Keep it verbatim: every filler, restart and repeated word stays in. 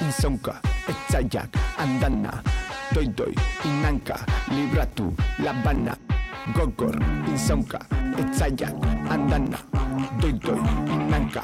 Inzonka, etzaiak, andana, doidoi, inanka, libratu, labana. Gogor, inzonka, etzaiak, andana, doidoi, inanka,